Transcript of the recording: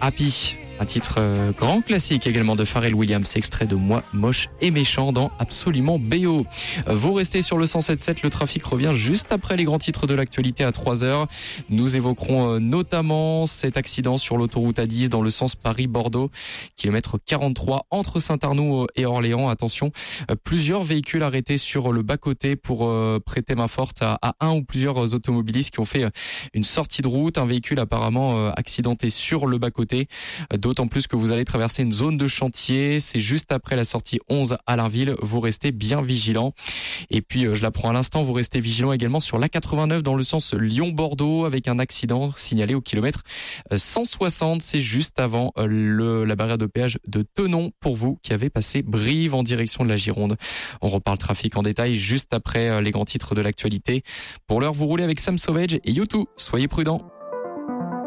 Happy, un titre grand classique également de Pharrell Williams, extrait de Moi, moche et méchant dans Absolument BO. Vous restez sur le 107.7, le trafic revient juste après les grands titres de l'actualité à 3h. Nous évoquerons notamment cet accident sur l'autoroute A10 dans le sens Paris-Bordeaux, kilomètre 43 entre Saint-Arnoux et Orléans. Attention, plusieurs véhicules arrêtés sur le bas-côté pour prêter main forte à un ou plusieurs automobilistes qui ont fait une sortie de route. Un véhicule apparemment accidenté sur le bas-côté. D'autant plus que vous allez traverser une zone de chantier. C'est juste après la sortie 11 à Larville. Vous restez bien vigilants. Et puis, je l'apprends à l'instant, vous restez vigilants également sur l'A89 dans le sens Lyon-Bordeaux avec un accident signalé au kilomètre 160. C'est juste avant la barrière de péage de Thonon pour vous qui avez passé Brive en direction de la Gironde. On reparle trafic en détail juste après les grands titres de l'actualité. Pour l'heure, vous roulez avec Sam Sauvage et U2. Soyez prudents.